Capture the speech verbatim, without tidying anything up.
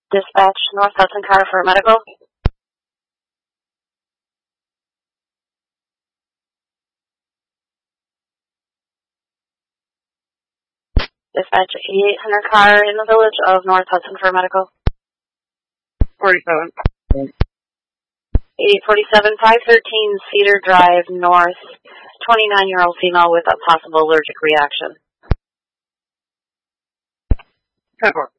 Dispatch, North Hudson car for medical. Dispatch eighty-eight hundred car in the village of North Hudson for medical. forty-seven. eight forty-seven, five thirteen Cedar Drive North, twenty-nine-year-old female with a possible allergic reaction. ten four.